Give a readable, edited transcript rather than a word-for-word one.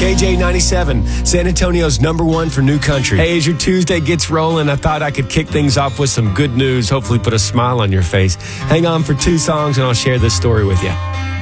KJ97, San Antonio's #1 for new country. Hey, as your Tuesday gets rolling, I thought I could kick things off with some good news, hopefully put a smile on your face. Hang on for 2 songs and I'll share this story with you.